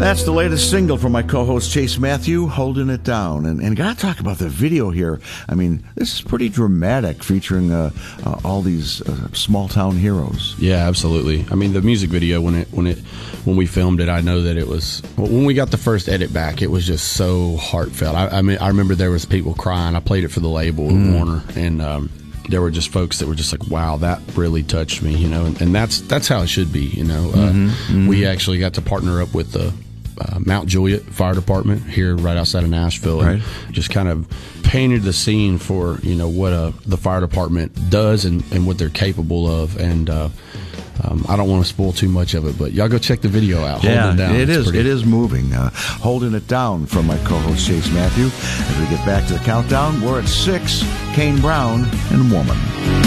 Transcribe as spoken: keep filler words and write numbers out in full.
That's the latest single from my co-host Chase Matthew, Holding It Down. And, and got to talk about the video here. I mean, this is pretty dramatic, featuring uh, uh, all these uh, small-town heroes. Yeah, absolutely. I mean, the music video, when it when it when we filmed it, I know that it was, when we got the first edit back, it was just so heartfelt. I, I mean, I remember there was people crying. I played it for the label, mm. Warner, and um, there were just folks that were just like, wow, that really touched me, you know, and, and that's that's how it should be, you know. Uh, mm-hmm, mm-hmm. We actually got to partner up with the uh, Mount Juliet Fire Department here right outside of Nashville, and right. just kind of painted the scene for, you know, what uh, the fire department does and, and what they're capable of. And uh, um, I don't want to spoil too much of it, but y'all go check the video out. Yeah, Holding It Down. it is. Pretty... It is moving. Uh, Holding It Down from my co-host Chase Matthew. As we get back to the countdown, we're at six. Kane Brown and Woman.